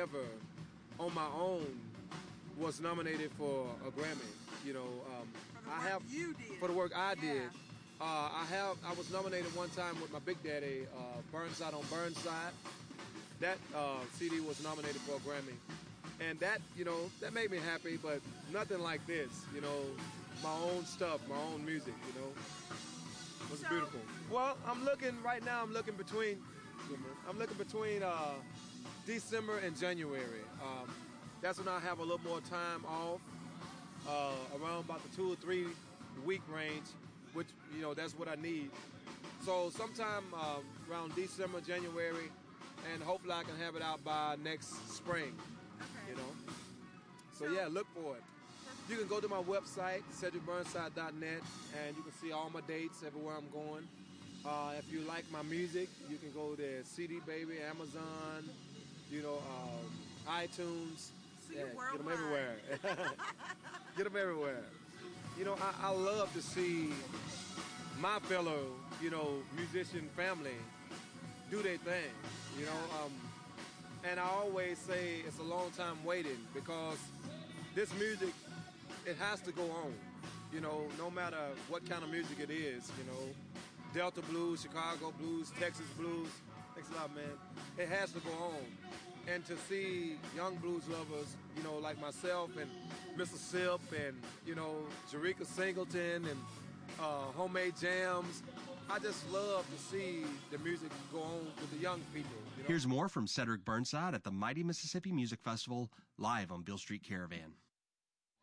ever, on my own, was nominated for a Grammy. For the work I did. I was nominated one time with my Big Daddy, Burnside on Burnside. That CD was nominated for a Grammy. And that made me happy, but nothing like this, my own stuff, my own music, It was beautiful. Well, I'm looking between December and January. That's when I have a little more time off, around about the 2 or 3 week range, which, that's what I need. So sometime around December, January, and hopefully I can have it out by next spring, So yeah, look for it. You can go to my website, CedricBurnside.net, and you can see all my dates, everywhere I'm going. If you like my music, you can go to CD Baby, Amazon, iTunes. Get them everywhere. Get them everywhere. I love to see my fellow, musician family do their thing, and I always say it's a long time waiting because this music, it has to go on, no matter what kind of music it is, Delta blues, Chicago blues, Texas blues. Thanks a lot, man. It has to go on. And to see young blues lovers, like myself and Mr. Sip and, Jerika Singleton and Homemade Jams, I just love to see the music go on with the young people. Here's more from Cedric Burnside at the Mighty Mississippi Music Festival, live on Beale Street Caravan.